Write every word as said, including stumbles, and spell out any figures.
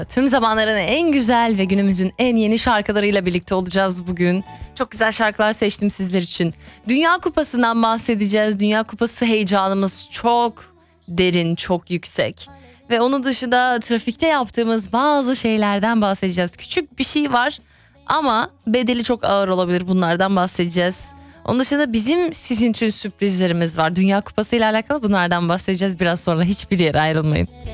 Tüm zamanların en güzel ve günümüzün en yeni şarkılarıyla birlikte olacağız bugün. Çok güzel şarkılar seçtim sizler için. Dünya Kupası'ndan bahsedeceğiz. Dünya Kupası heyecanımız çok derin, çok yüksek. Ve onun dışında trafikte yaptığımız bazı şeylerden bahsedeceğiz. Küçük bir şey var ama bedeli çok ağır olabilir, bunlardan bahsedeceğiz. Onun dışında bizim sizin için sürprizlerimiz var. Dünya Kupası ile alakalı bunlardan bahsedeceğiz biraz sonra. Hiçbir yere ayrılmayın.